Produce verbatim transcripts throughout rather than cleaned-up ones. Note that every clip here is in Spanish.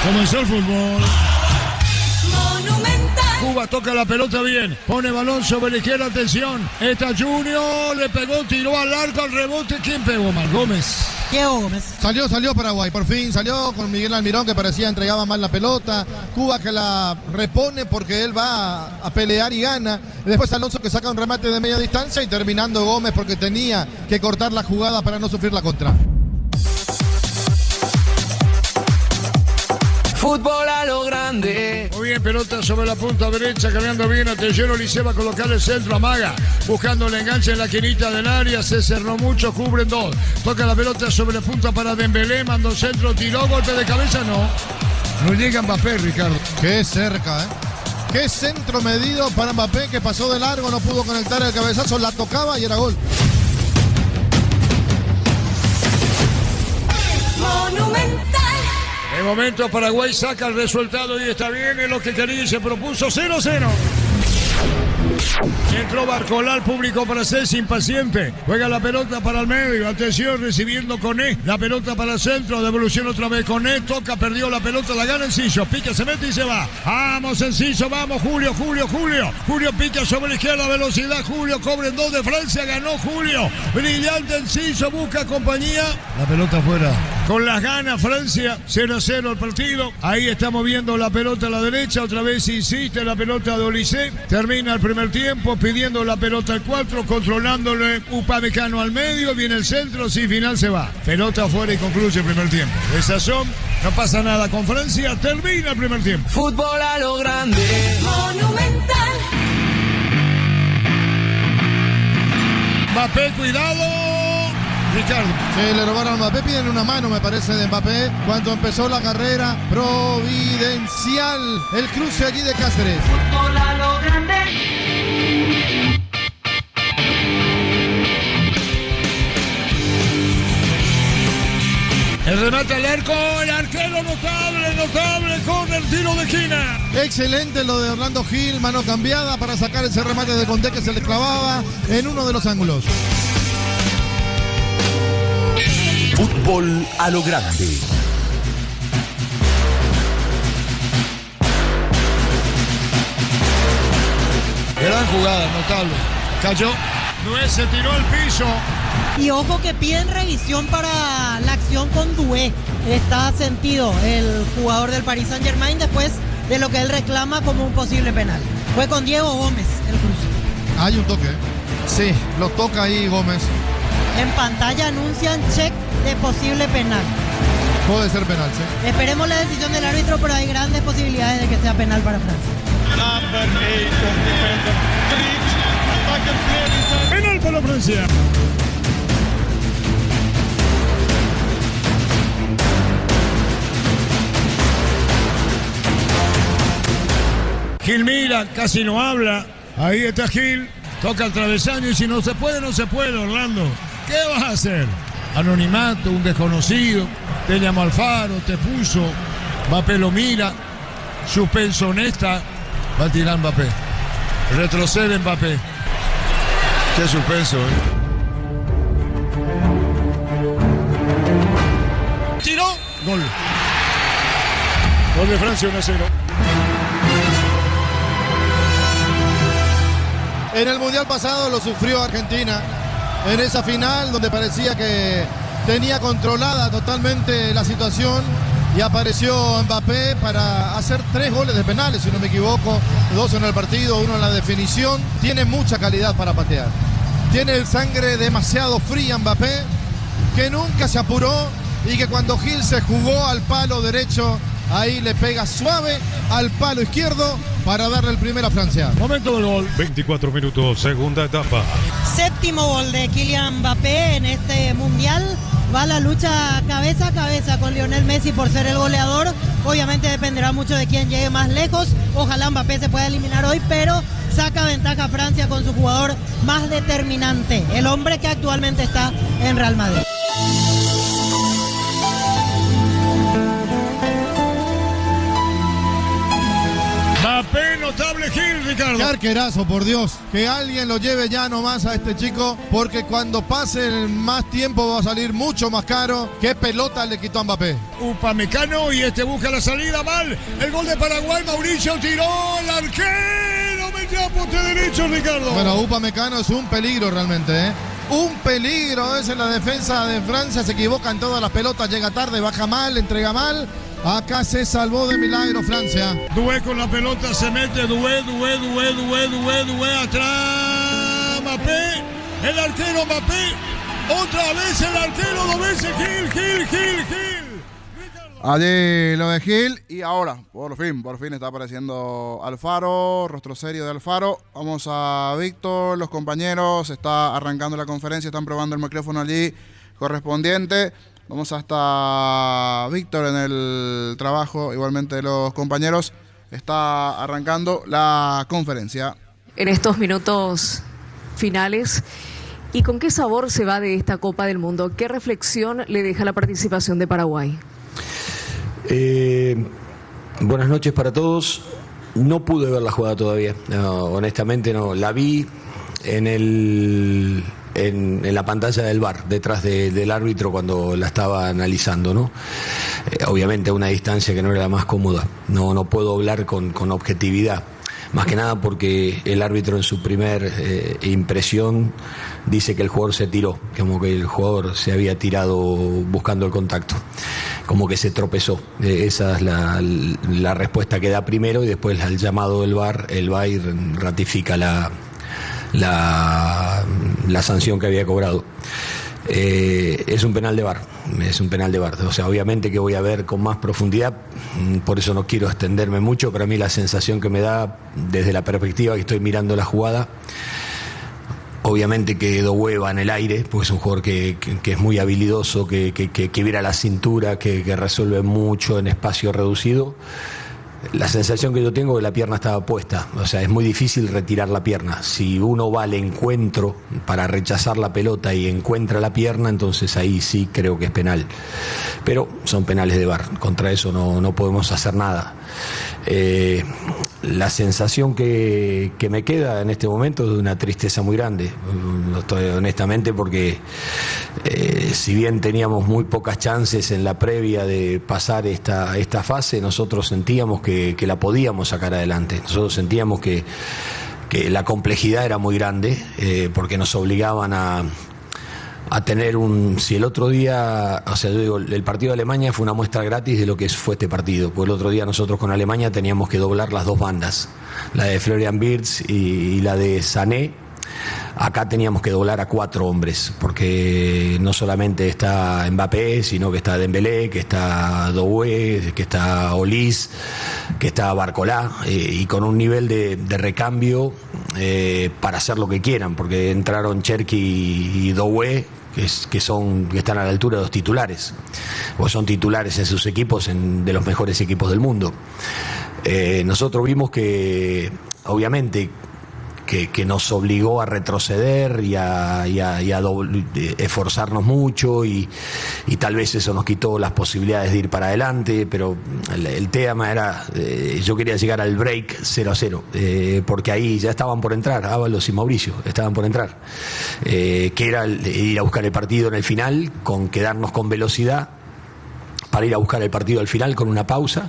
Comenzó el fútbol. Monumental. Cuba toca la pelota bien. Pone balón sobre la izquierda. Atención. Esta Junior le pegó, tiró al arco, al rebote. ¿Quién pegó mal? Gómez. Diego Gómez. Salió, salió Paraguay, por fin salió con Miguel Almirón, que parecía entregaba mal la pelota. Cuba que la repone porque él va a, a pelear y gana. Y después Alonso que saca un remate de media distancia y terminando Gómez porque tenía que cortar la jugada para no sufrir la contra. Fútbol a lo grande. Muy bien, pelota sobre la punta derecha, cambiando bien. Atención, Olise va a colocar el centro, amaga, buscando el enganche en la quinita del área. Se cerró mucho, cubren dos. Toca la pelota sobre la punta para Dembélé, mandó centro, tiró, golpe de cabeza, no. No llega Mbappé, Ricardo. Qué cerca, ¿eh? Qué centro medido para Mbappé, que pasó de largo, no pudo conectar el cabezazo, la tocaba y era gol. Monumental. De momento Paraguay saca el resultado y está bien, es lo que quería y se propuso. Cero cero. Entró Barcolá, el público francés impaciente. Juega la pelota para el medio. Atención, recibiendo Koné. La pelota para el centro. Devolución otra vez. Koné toca, perdió la pelota, la gana Enciso. Pica, se mete y se va. Vamos, Enciso, vamos, Julio, Julio, Julio. Julio pica sobre la izquierda, velocidad. Julio cobra en dos de Francia. Ganó Julio. Brillante Enciso, busca compañía. La pelota afuera. Con las ganas Francia. cero a cero el partido. Ahí está moviendo la pelota a la derecha. Otra vez insiste la pelota de Olise. Termina el primer tiempo pidiendo la pelota al cuatro, controlándole Upamecano al medio, viene el centro, sin final se va. Pelota afuera y concluye el primer tiempo. De sazón, no pasa nada con Francia, termina el primer tiempo. Fútbol a lo grande. Monumental. Mbappé, cuidado. Ricardo. Sí, le robaron a Mbappé, piden una mano, me parece, de Mbappé. Cuando empezó la carrera providencial, el cruce allí de Cáceres. Fútbol a lo grande. El remate al arco, el arquero notable, notable, con el tiro de esquina. Excelente lo de Orlando Gil, mano cambiada para sacar ese remate de Condé que se le clavaba en uno de los ángulos. Fútbol a lo grande. Gran jugada, notable. Cayó. Doué se tiró al piso. Y ojo que piden revisión para la acción con Doué. Está sentido el jugador del Paris Saint-Germain después de lo que él reclama como un posible penal. Fue con Diego Gómez el cruce. Hay un toque. Sí, lo toca ahí Gómez. En pantalla anuncian check de posible penal. Puede ser penal, sí. Esperemos la decisión del árbitro, pero hay grandes posibilidades de que sea penal para Francia. Penal para Francia. Gil mira, casi no habla. Ahí está Gil. Toca el travesaño y si no se puede, no se puede, Orlando. ¿Qué vas a hacer? Anonimato, un desconocido. Te llamó Alfaro, te puso. Mbappé lo mira. Suspenso honesta. Va a tirar Mbappé. Retrocede Mbappé. Qué suspenso, ¿eh? Tiró. Gol. Gol de Francia, uno a cero. En el Mundial pasado lo sufrió Argentina. En esa final donde parecía que tenía controlada totalmente la situación. Y apareció Mbappé para hacer tres goles de penales, si no me equivoco. Dos en el partido, uno en la definición. Tiene mucha calidad para patear. Tiene el sangre demasiado fría Mbappé, que nunca se apuró y que cuando Gil se jugó al palo derecho, ahí le pega suave al palo izquierdo para darle el primero a Francia. Momento del gol. veinticuatro minutos, segunda etapa. Séptimo gol de Kylian Mbappé en este Mundial. Va la lucha cabeza a cabeza con Lionel Messi por ser el goleador. Obviamente dependerá mucho de quién llegue más lejos. Ojalá Mbappé se pueda eliminar hoy, pero saca ventaja a Francia con su jugador más determinante, el hombre que actualmente está en Real Madrid. Mbappé, notable Gil, Ricardo. Qué arquerazo, por Dios. Que alguien lo lleve ya nomás a este chico, porque cuando pase el más tiempo va a salir mucho más caro. ¿Qué pelota le quitó a Mbappé? Upamecano y este busca la salida mal. El gol de Paraguay, Mauricio tiró el arquero. Metió a poste derecho, Ricardo. Bueno, Upamecano es un peligro realmente, ¿eh? Un peligro es en la defensa de Francia. Se equivoca en todas las pelotas, llega tarde, baja mal, entrega mal. Acá se salvó de milagro Francia. Doué con la pelota, se mete Doué, Doué, Doué, Doué, Doué, Doué, atrás Mbappé, el arquero Mbappé, otra vez el arquero, dos veces Gil, Gil, Gil, Gil. Allí lo de Gil y ahora, por fin, por fin está apareciendo Alfaro, rostro serio de Alfaro. Vamos a Víctor, los compañeros, está arrancando la conferencia, están probando el micrófono allí correspondiente. Vamos hasta Víctor en el trabajo, igualmente los compañeros. Está arrancando la conferencia. En estos minutos finales, ¿y con qué sabor se va de esta Copa del Mundo? ¿Qué reflexión le deja la participación de Paraguay? Eh, buenas noches para todos. No pude ver la jugada todavía, no, honestamente no. La vi en el... En, en la pantalla del V A R, detrás de, del árbitro cuando la estaba analizando, ¿no? Eh, obviamente a una distancia que no era la más cómoda. No, no puedo hablar con, con objetividad. Más que nada porque el árbitro en su primer eh, impresión dice que el jugador se tiró, como que el jugador se había tirado buscando el contacto, como que se tropezó. Eh, esa es la, la respuesta que da primero y después al llamado del V A R, el V A R ratifica la... La, la sanción que había cobrado. Eh, es un penal de V A R, es un penal de V A R. O sea, obviamente que voy a ver con más profundidad, por eso no quiero extenderme mucho, pero a mí la sensación que me da desde la perspectiva que estoy mirando la jugada, obviamente que Doué va en el aire, pues es un jugador que, que, que es muy habilidoso, que, que, que, que vira la cintura, que, que resuelve mucho en espacio reducido. La sensación que yo tengo es que la pierna estaba puesta, o sea, es muy difícil retirar la pierna. Si uno va al encuentro para rechazar la pelota y encuentra la pierna, entonces ahí sí creo que es penal. Pero son penales de V A R, contra eso no, no podemos hacer nada. Eh, la sensación que, que me queda en este momento es de una tristeza muy grande, no estoy, honestamente, porque eh, si bien teníamos muy pocas chances en la previa de pasar esta, esta fase, nosotros sentíamos que, que la podíamos sacar adelante. Nosotros sentíamos que, que la complejidad era muy grande, eh, porque nos obligaban a a tener un... Si el otro día, o sea, yo digo, el partido de Alemania fue una muestra gratis de lo que fue este partido, porque el otro día nosotros con Alemania teníamos que doblar las dos bandas, la de Florian Wirtz y, y la de Sané. Acá teníamos que doblar a cuatro hombres, porque no solamente está Mbappé, sino que está Dembélé, que está Doué, que está Olís, que está Barcolá, eh, y con un nivel de, de recambio eh, para hacer lo que quieran, porque entraron Cherki y, y Doué, que, es, que, son, que están a la altura de los titulares, o son titulares en sus equipos, en, de los mejores equipos del mundo. Eh, nosotros vimos que, obviamente, Que, que nos obligó a retroceder y a, y a, y a doble, esforzarnos mucho y, y tal vez eso nos quitó las posibilidades de ir para adelante, pero el, el tema era, eh, yo quería llegar al break cero a cero, eh, porque ahí ya estaban por entrar, Ábalos y Mauricio estaban por entrar, eh, que era el, ir a buscar el partido en el final, con quedarnos con velocidad para ir a buscar el partido al final con una pausa,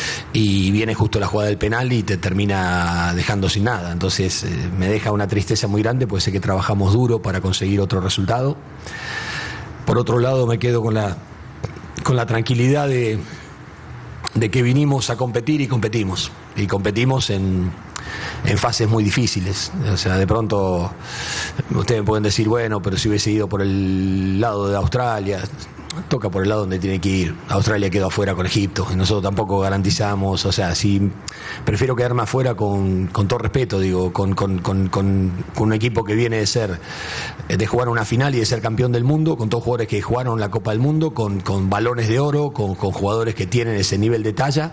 y viene justo la jugada del penal y te termina dejando sin nada. Entonces eh, me deja una tristeza muy grande, porque sé que trabajamos duro para conseguir otro resultado. Por otro lado, me quedo con la con la tranquilidad de, de que vinimos a competir y competimos y competimos en en fases muy difíciles. O sea, de pronto ustedes pueden decir, bueno, pero si hubiese ido por el lado de Australia, toca por el lado donde tiene que ir. Australia quedó afuera con Egipto y nosotros tampoco garantizamos. O sea, si prefiero quedarme afuera con, con todo respeto, digo, con, con, con, con, con un equipo que viene de ser, de jugar una final y de ser campeón del mundo, con todos jugadores que jugaron la Copa del Mundo, con, con balones de oro, con, con jugadores que tienen ese nivel de talla,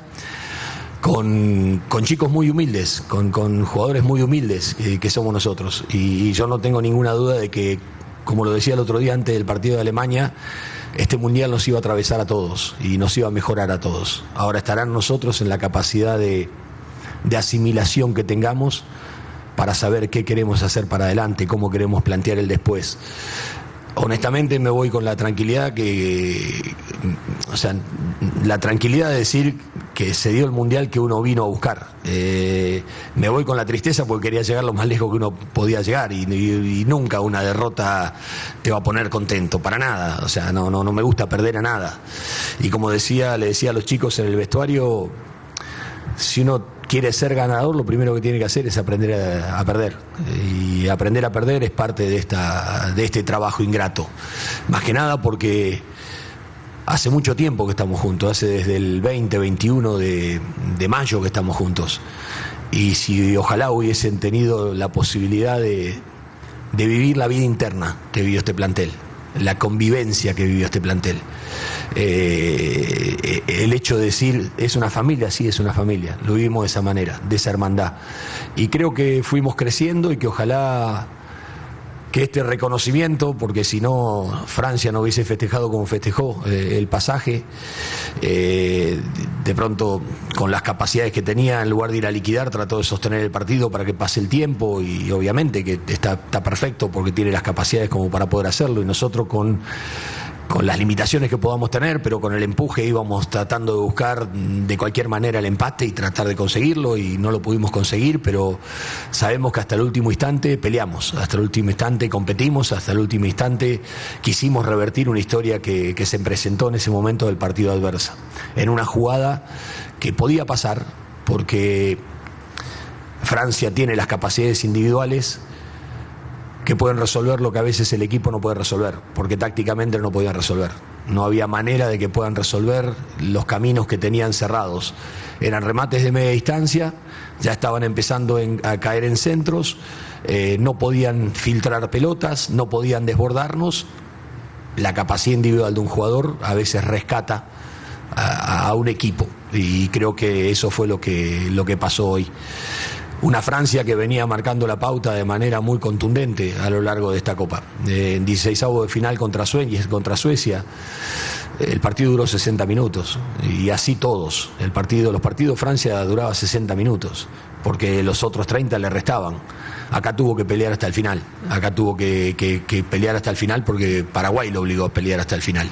con, con chicos muy humildes, con, con jugadores muy humildes eh, que somos nosotros. Y, y yo no tengo ninguna duda de que, como lo decía el otro día antes del partido de Alemania, este mundial nos iba a atravesar a todos y nos iba a mejorar a todos. Ahora estarán nosotros en la capacidad de, de asimilación que tengamos para saber qué queremos hacer para adelante, cómo queremos plantear el después. Honestamente me voy con la tranquilidad que, o sea, la tranquilidad de decir que se dio el mundial que uno vino a buscar. Eh, me voy con la tristeza porque quería llegar lo más lejos que uno podía llegar y, y, y nunca una derrota te va a poner contento, para nada. O sea, no, no, no me gusta perder a nada. Y como decía, le decía a los chicos en el vestuario, si uno quiere ser ganador, lo primero que tiene que hacer es aprender a, a perder. Y aprender a perder es parte de, esta, de este trabajo ingrato. Más que nada porque hace mucho tiempo que estamos juntos, hace desde el veinte, veintiuno de, de mayo que estamos juntos. Y si ojalá hubiesen tenido la posibilidad de, de vivir la vida interna que vivió este plantel, la convivencia que vivió este plantel. Eh, el hecho de decir, es una familia, sí, es una familia. Lo vivimos de esa manera, de esa hermandad. Y creo que fuimos creciendo y que ojalá que este reconocimiento, porque si no, Francia no hubiese festejado como festejó eh, el pasaje, eh, de pronto con las capacidades que tenía, en lugar de ir a liquidar, trató de sostener el partido para que pase el tiempo y obviamente que está, está perfecto porque tiene las capacidades como para poder hacerlo y nosotros con... con las limitaciones que podamos tener, pero con el empuje íbamos tratando de buscar de cualquier manera el empate y tratar de conseguirlo y no lo pudimos conseguir, pero sabemos que hasta el último instante peleamos, hasta el último instante competimos, hasta el último instante quisimos revertir una historia que, que se presentó en ese momento del partido adversa, en una jugada que podía pasar porque Francia tiene las capacidades individuales que pueden resolver lo que a veces el equipo no puede resolver, porque tácticamente no podían resolver. No había manera de que puedan resolver los caminos que tenían cerrados. Eran remates de media distancia, ya estaban empezando en, a caer en centros, eh, no podían filtrar pelotas, no podían desbordarnos. La capacidad individual de un jugador a veces rescata a, a un equipo, y creo que eso fue lo que, lo que pasó hoy. Una Francia que venía marcando la pauta de manera muy contundente a lo largo de esta Copa. En dieciseisavo de final contra Suecia, contra Suecia, el partido duró sesenta minutos y así todos. El partido, los partidos Francia duraba sesenta minutos porque los otros treinta le restaban. Acá tuvo que pelear hasta el final. Acá tuvo que, que, que pelear hasta el final porque Paraguay lo obligó a pelear hasta el final.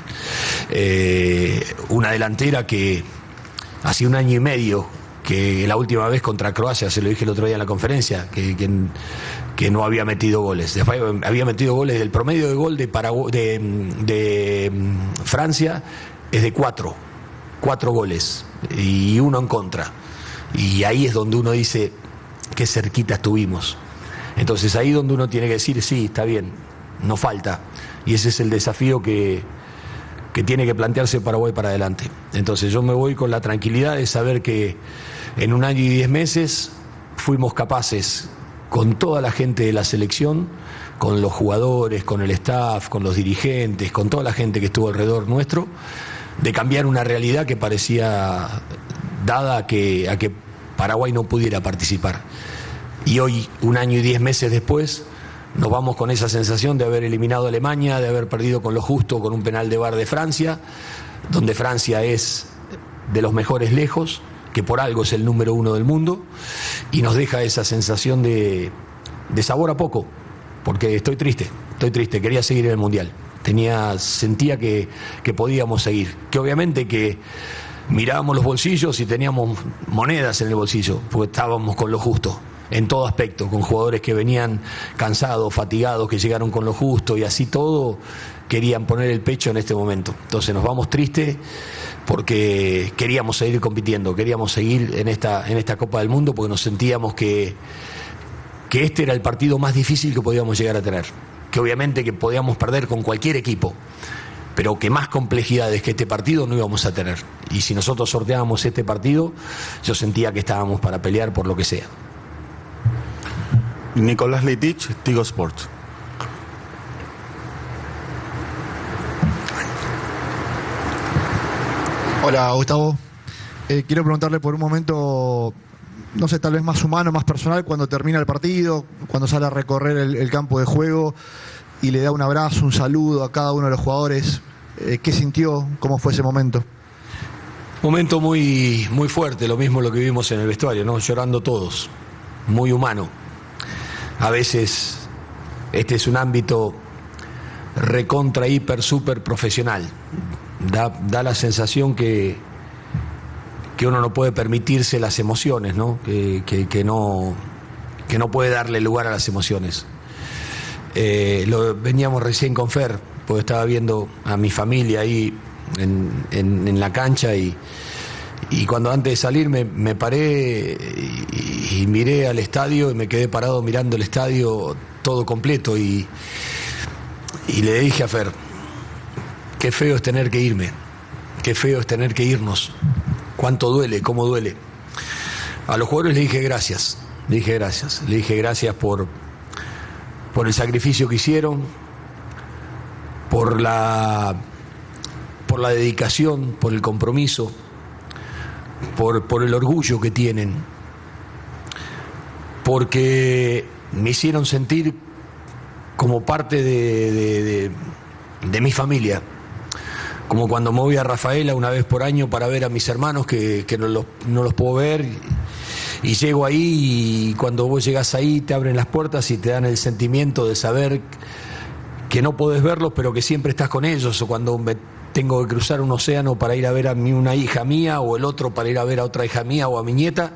Eh, una delantera que hace un año y medio, que la última vez contra Croacia, se lo dije el otro día en la conferencia, que, que, que no había metido goles. Después había metido goles, del promedio de gol de, Paragu- de, de Francia es de cuatro, cuatro goles y uno en contra. Y ahí es donde uno dice, qué cerquita estuvimos. Entonces ahí donde uno tiene que decir, sí, está bien, no falta. Y ese es el desafío que, que tiene que plantearse Paraguay para adelante. Entonces yo me voy con la tranquilidad de saber que en un año y diez meses fuimos capaces, con toda la gente de la selección, con los jugadores, con el staff, con los dirigentes, con toda la gente que estuvo alrededor nuestro, de cambiar una realidad que parecía dada a que, a que Paraguay no pudiera participar. Y hoy, un año y diez meses después, nos vamos con esa sensación de haber eliminado a Alemania, de haber perdido con lo justo con un penal de V A R de Francia, donde Francia es de los mejores lejos, que por algo es el número uno del mundo, y nos deja esa sensación de, de sabor a poco, porque estoy triste, estoy triste, quería seguir en el Mundial, tenía, sentía que, que podíamos seguir, que obviamente que mirábamos los bolsillos y teníamos monedas en el bolsillo, porque estábamos con lo justo, en todo aspecto, con jugadores que venían cansados, fatigados, que llegaron con lo justo, y así todo querían poner el pecho en este momento. Entonces nos vamos tristes porque queríamos seguir compitiendo, queríamos seguir en esta, en esta Copa del Mundo, porque nos sentíamos que, que este era el partido más difícil que podíamos llegar a tener, que obviamente que podíamos perder con cualquier equipo, pero que más complejidades que este partido no íbamos a tener. Y si nosotros sorteábamos este partido, yo sentía que estábamos para pelear por lo que sea. Nicolás Leitich, Tigo Sports. Hola, Gustavo. Eh, quiero preguntarle por un momento, no sé, tal vez más humano, más personal, cuando termina el partido, cuando sale a recorrer el, el campo de juego y le da un abrazo, un saludo a cada uno de los jugadores. Eh, ¿Qué sintió? ¿Cómo fue ese momento? Momento muy, muy fuerte, lo mismo lo que vivimos en el vestuario, ¿no? Llorando todos, muy humano. a veces este es un ámbito recontra, hiper, super profesional. Da, da la sensación que, que uno no puede permitirse las emociones, ¿no? Que, que, que no, que no puede darle lugar a las emociones. Eh, lo veníamos recién con Fer, porque estaba viendo a mi familia ahí en, en, en la cancha y, y cuando antes de salir me, me paré y, y miré al estadio y me quedé parado mirando el estadio todo completo y, y le dije a Fer, qué feo es tener que irme, qué feo es tener que irnos, cuánto duele, cómo duele. A los jugadores le dije gracias, le dije gracias, le dije gracias por, por el sacrificio que hicieron, por la, por la dedicación, por el compromiso, por, por el orgullo que tienen, porque me hicieron sentir como parte de, de, de, de mi familia. Como cuando me voy a Rafaela una vez por año para ver a mis hermanos que, que no, los, no los puedo ver y, y llego ahí y cuando vos llegás ahí te abren las puertas y te dan el sentimiento de saber que no podés verlos pero que siempre estás con ellos, o cuando me tengo que cruzar un océano para ir a ver a mí, una hija mía, o el otro para ir a ver a otra hija mía o a mi nieta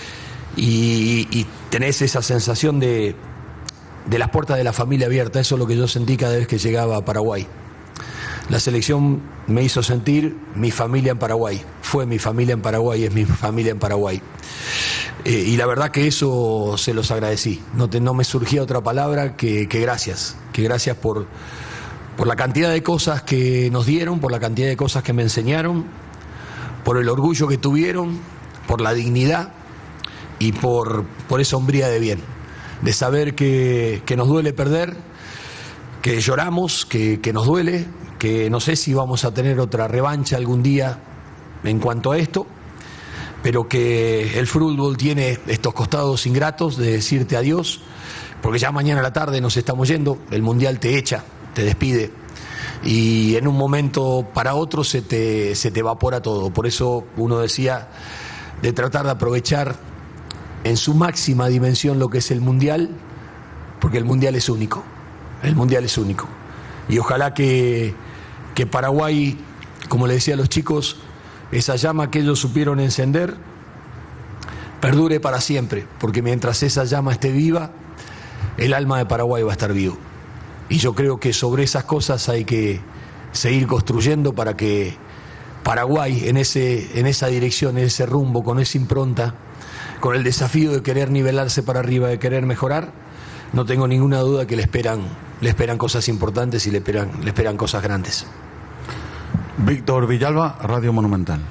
y, y tenés esa sensación de, de las puertas de la familia abiertas. Eso es lo que yo sentí cada vez que llegaba a Paraguay. La selección me hizo sentir mi familia en Paraguay. Fue mi familia en Paraguay, es mi familia en Paraguay. Eh, y la verdad que eso se los agradecí. No, te, no me surgía otra palabra que, que gracias. Que gracias por, por la cantidad de cosas que nos dieron, por la cantidad de cosas que me enseñaron, por el orgullo que tuvieron, por la dignidad y por, por esa hombría de bien. De saber que, que nos duele perder, que lloramos, que, que nos duele, que no sé si vamos a tener otra revancha algún día en cuanto a esto, pero que el fútbol tiene estos costados ingratos de decirte adiós, porque ya mañana a la tarde nos estamos yendo, el Mundial te echa, te despide, y en un momento para otro se te, se te evapora todo. Por eso uno decía de tratar de aprovechar en su máxima dimensión lo que es el Mundial, porque el Mundial es único, el Mundial es único. Y ojalá que, que Paraguay, como le decía a los chicos, esa llama que ellos supieron encender, perdure para siempre, porque mientras esa llama esté viva, el alma de Paraguay va a estar vivo. Y yo creo que sobre esas cosas hay que seguir construyendo para que Paraguay, en, ese, en esa dirección, en ese rumbo, con esa impronta, con el desafío de querer nivelarse para arriba, de querer mejorar, no tengo ninguna duda que le esperan, le esperan cosas importantes y le esperan, le esperan cosas grandes. Víctor Villalba, Radio Monumental.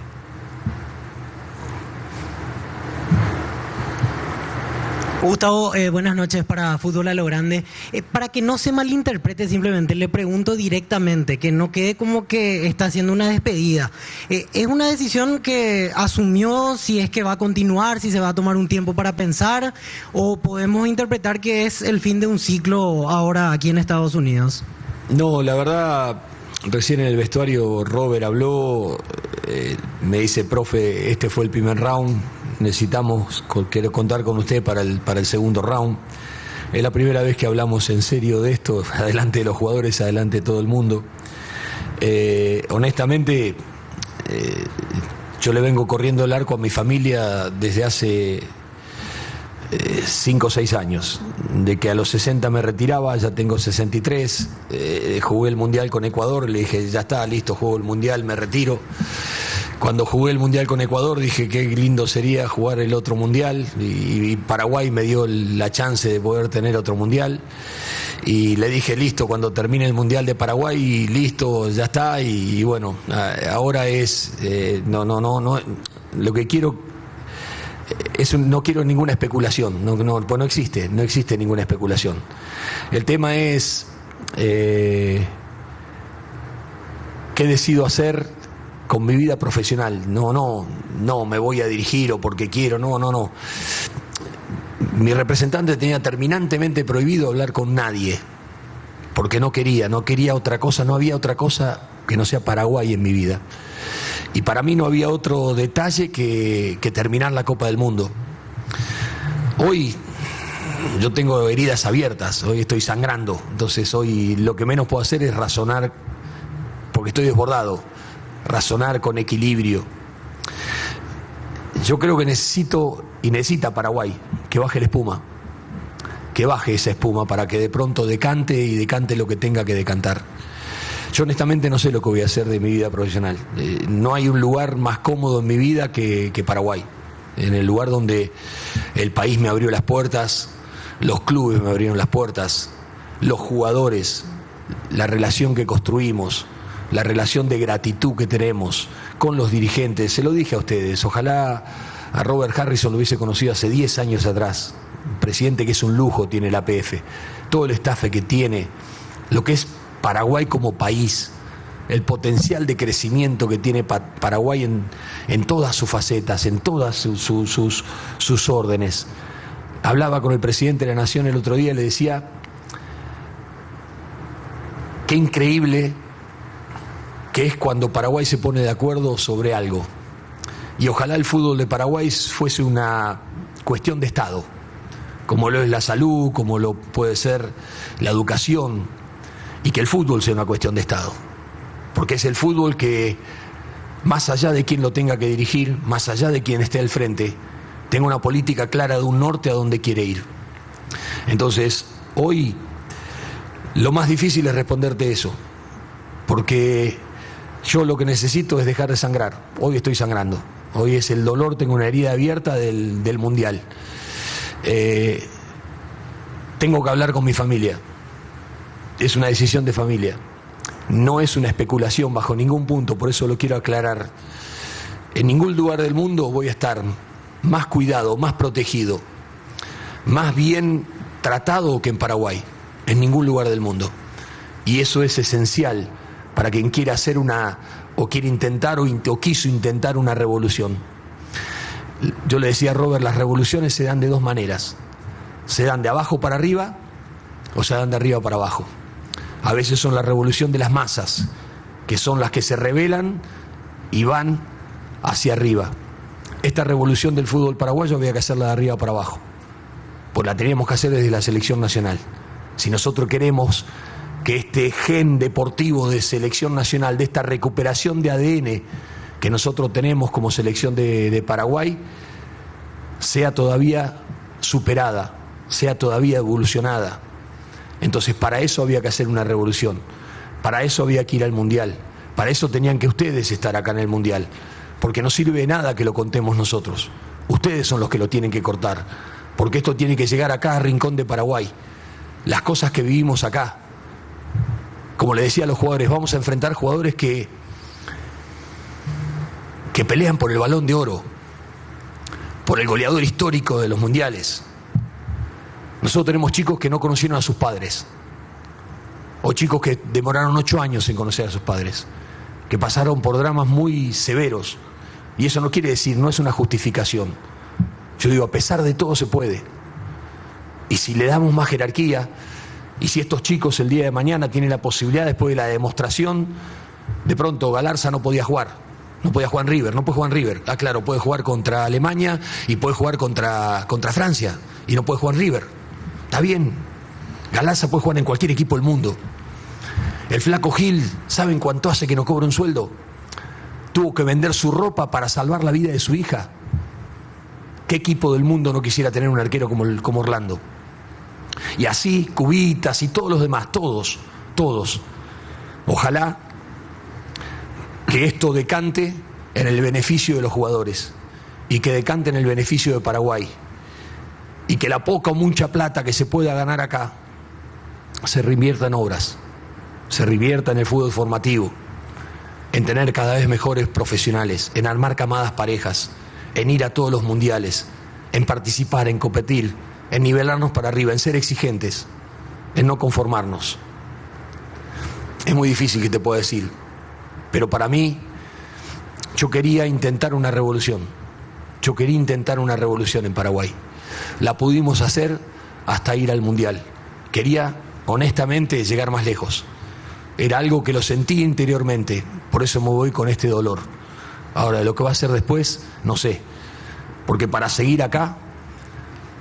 Gustavo, eh, buenas noches para Fútbol a lo Grande. Eh, para que no se malinterprete, simplemente le pregunto directamente, que no quede como que está haciendo una despedida. Eh, ¿Es una decisión que asumió, si es que va a continuar, si se va a tomar un tiempo para pensar, o podemos interpretar que es el fin de un ciclo ahora aquí en Estados Unidos? No, la verdad, recién en el vestuario Robert habló, eh, me dice, profe, este fue el primer round, necesitamos, quiero contar con usted para el, para el segundo round. Es la primera vez que hablamos en serio de esto, adelante de los jugadores, adelante de todo el mundo. Eh, honestamente, eh, yo le vengo corriendo el arco a mi familia desde hace cinco o seis años, de que a los sesenta me retiraba, ya tengo sesenta y tres, eh, jugué el Mundial con Ecuador, le dije, ya está, listo, juego el Mundial, me retiro. Cuando jugué el Mundial con Ecuador dije qué lindo sería jugar el otro Mundial, y, y Paraguay me dio la chance de poder tener otro Mundial, y le dije, listo, cuando termine el Mundial de Paraguay, listo, ya está, y, y bueno, ahora es, eh, no, no, no, no, lo que quiero es un, no quiero ninguna especulación, no, no, pues no existe, no existe ninguna especulación. El tema es eh, qué decido hacer con mi vida profesional. No, no, no me voy a dirigir o porque quiero, no, no, no. Mi representante tenía terminantemente prohibido hablar con nadie, porque no quería, no quería otra cosa, no había otra cosa que no sea Paraguay en mi vida. Y para mí no había otro detalle que, que terminar la Copa del Mundo. Hoy yo tengo heridas abiertas, hoy estoy sangrando, entonces hoy lo que menos puedo hacer es razonar, porque estoy desbordado, razonar con equilibrio. Yo creo que necesito, y necesita Paraguay, que baje la espuma, que baje esa espuma para que de pronto decante y decante lo que tenga que decantar. Yo honestamente no sé lo que voy a hacer de mi vida profesional. Eh, no hay un lugar más cómodo en mi vida que, que Paraguay. En el lugar donde el país me abrió las puertas, los clubes me abrieron las puertas, los jugadores, la relación que construimos, la relación de gratitud que tenemos con los dirigentes. Se lo dije a ustedes, ojalá a Robert Harrison lo hubiese conocido hace diez años atrás. Un presidente que es un lujo tiene la A P F, todo el staff que tiene, lo que es Paraguay como país, el potencial de crecimiento que tiene pa- Paraguay en, en todas sus facetas, en todas su, su, sus, sus órdenes. Hablaba con el presidente de la Nación el otro día y le decía, qué increíble que es cuando Paraguay se pone de acuerdo sobre algo. Y ojalá el fútbol de Paraguay fuese una cuestión de Estado, como lo es la salud, como lo puede ser la educación, y que el fútbol sea una cuestión de Estado. Porque es el fútbol que, más allá de quien lo tenga que dirigir, más allá de quien esté al frente, tenga una política clara de un norte a donde quiere ir. Entonces, hoy lo más difícil es responderte eso, porque yo lo que necesito es dejar de sangrar. Hoy estoy sangrando, hoy es el dolor, tengo una herida abierta del, del Mundial. Eh, tengo que hablar con mi familia, es una decisión de familia. No es una especulación bajo ningún punto, por eso lo quiero aclarar. En ningún lugar del mundo voy a estar más cuidado, más protegido, más bien tratado que en Paraguay, en ningún lugar del mundo. Y eso es esencial para quien quiera hacer una, o quiere intentar, o, o quiso intentar una revolución. Yo le decía a Robert, las revoluciones se dan de dos maneras. Se dan de abajo para arriba, o se dan de arriba para abajo. A veces son la revolución de las masas, que son las que se rebelan y van hacia arriba. Esta revolución del fútbol paraguayo había que hacerla de arriba para abajo, pues la teníamos que hacer desde la selección nacional. Si nosotros queremos que este gen deportivo de selección nacional, de esta recuperación de A D N que nosotros tenemos como selección de, de Paraguay, sea todavía superada, sea todavía evolucionada. Entonces para eso había que hacer una revolución, para eso había que ir al Mundial, para eso tenían que ustedes estar acá en el Mundial, porque no sirve de nada que lo contemos nosotros, ustedes son los que lo tienen que cortar, porque esto tiene que llegar acá a Rincón de Paraguay, las cosas que vivimos acá. Como le decía a los jugadores, vamos a enfrentar jugadores que, que pelean por el Balón de Oro, por el goleador histórico de los mundiales. Nosotros tenemos chicos que no conocieron a sus padres, o chicos que demoraron ocho años en conocer a sus padres, que pasaron por dramas muy severos, y eso no quiere decir, no es una justificación. Yo digo, a pesar de todo se puede, y si le damos más jerarquía, y si estos chicos el día de mañana tienen la posibilidad, después de la demostración, de pronto Galarza no podía jugar, no podía jugar en River, no puede jugar en River, ah claro, puede jugar contra Alemania y puede jugar contra, contra Francia, y no puede jugar en River. Está bien, Galarza puede jugar en cualquier equipo del mundo. El flaco Gil, ¿saben cuánto hace que no cobra un sueldo? Tuvo que vender su ropa para salvar la vida de su hija. ¿Qué equipo del mundo no quisiera tener un arquero como, el, como Orlando? Y así, Cubitas y todos los demás, todos, todos. Ojalá que esto decante en el beneficio de los jugadores y que decante en el beneficio de Paraguay. Y que la poca o mucha plata que se pueda ganar acá se reinvierta en obras, se reinvierta en el fútbol formativo, en tener cada vez mejores profesionales, en armar camadas parejas, en ir a todos los mundiales, en participar, en competir, en nivelarnos para arriba, en ser exigentes, en no conformarnos. Es muy difícil que te pueda decir, pero para mí, yo quería intentar una revolución, yo quería intentar una revolución en Paraguay. La pudimos hacer hasta ir al Mundial. Quería, honestamente, llegar más lejos. Era algo que lo sentí interiormente, por eso me voy con este dolor. Ahora, lo que va a ser después, no sé. Porque para seguir acá,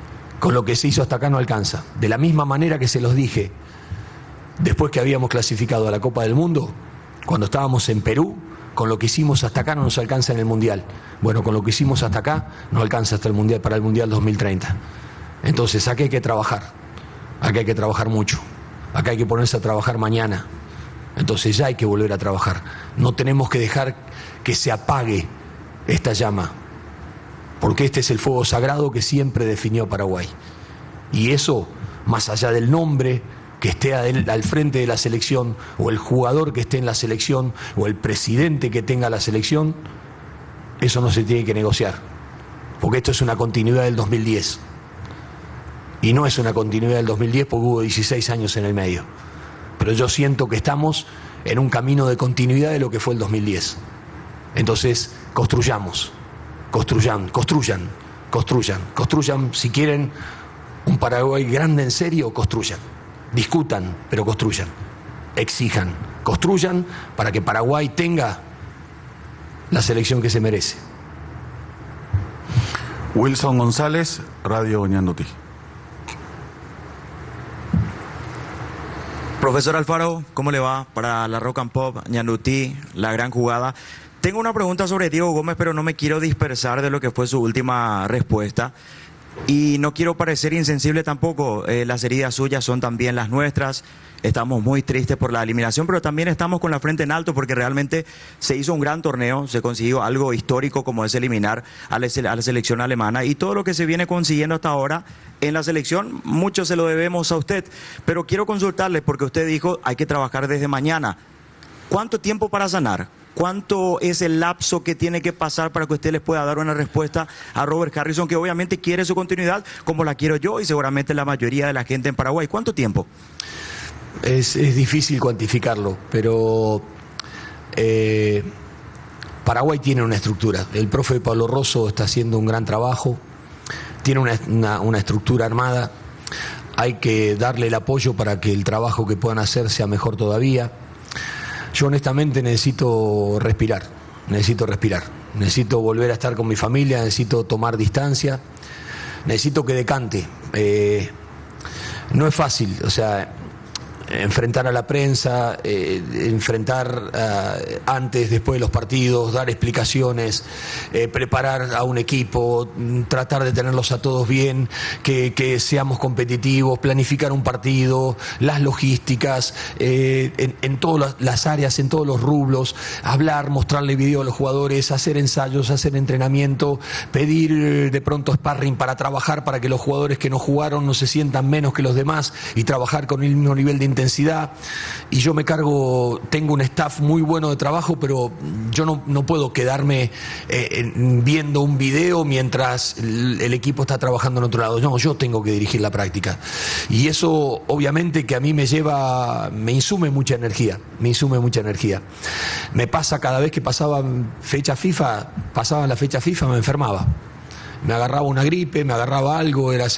con lo que se hizo hasta acá no alcanza. De la misma manera que se los dije después que habíamos clasificado a la Copa del Mundo, cuando estábamos en Perú, con lo que hicimos hasta acá no nos alcanza en el Mundial. Bueno, con lo que hicimos hasta acá nos alcanza hasta el Mundial, para el Mundial dos mil treinta. Entonces, acá hay que trabajar. Acá hay que trabajar mucho. Acá hay que ponerse a trabajar mañana. Entonces ya hay que volver a trabajar. No tenemos que dejar que se apague esta llama, porque este es el fuego sagrado que siempre definió a Paraguay. Y eso, más allá del nombre que esté al frente de la selección, o el jugador que esté en la selección, o el presidente que tenga la selección, eso no se tiene que negociar, porque esto es una continuidad del dos mil diez. Y no es una continuidad del dos mil diez porque hubo dieciséis años en el medio. Pero yo siento que estamos en un camino de continuidad de lo que fue el dos mil diez. Entonces, construyamos, construyan, construyan, construyan, construyan, si quieren un Paraguay grande en serio, construyan. Discutan, pero construyan. Exijan, construyan para que Paraguay tenga la selección que se merece. Wilson González, Radio Ñandutí. Profesor Alfaro, ¿cómo le va? Para la Rock and Pop, Ñandutí, la gran jugada. Tengo una pregunta sobre Diego Gómez, pero no me quiero dispersar de lo que fue su última respuesta. Y no quiero parecer insensible tampoco. Eh, las heridas suyas son también las nuestras. Estamos muy tristes por la eliminación, pero también estamos con la frente en alto porque realmente se hizo un gran torneo, se consiguió algo histórico como es eliminar a la, a la selección alemana, y todo lo que se viene consiguiendo hasta ahora en la selección, mucho se lo debemos a usted. Pero quiero consultarle, porque usted dijo hay que trabajar desde mañana. ¿Cuánto tiempo para sanar? ¿Cuánto es el lapso que tiene que pasar para que usted les pueda dar una respuesta a Robert Harrison, que obviamente quiere su continuidad, como la quiero yo y seguramente la mayoría de la gente en Paraguay? ¿Cuánto tiempo? Es, es difícil cuantificarlo, pero eh, Paraguay tiene una estructura. El profe Pablo Rosso está haciendo un gran trabajo, tiene una, una, una estructura armada. Hay que darle el apoyo para que el trabajo que puedan hacer sea mejor todavía. Yo honestamente necesito respirar, necesito respirar, necesito volver a estar con mi familia, necesito tomar distancia, necesito que decante. Eh, no es fácil, o sea, enfrentar a la prensa, eh, enfrentar uh, antes, después de los partidos, dar explicaciones, eh, preparar a un equipo, tratar de tenerlos a todos bien, que, que seamos competitivos, planificar un partido, las logísticas, eh, en, en todas las áreas, en todos los rublos, hablar, mostrarle video a los jugadores, hacer ensayos, hacer entrenamiento, pedir de pronto sparring para trabajar, para que los jugadores que no jugaron no se sientan menos que los demás y trabajar con el mismo nivel de intensidad. Y yo me cargo, tengo un staff muy bueno de trabajo, pero yo no, no puedo quedarme eh, viendo un video mientras el, el equipo está trabajando en otro lado. No, yo tengo que dirigir la práctica. Y eso obviamente que a mí me lleva, me insume mucha energía, me insume mucha energía. Me pasa cada vez que pasaban fecha FIFA, pasaban la fecha FIFA, me enfermaba. Me agarraba una gripe, me agarraba algo, era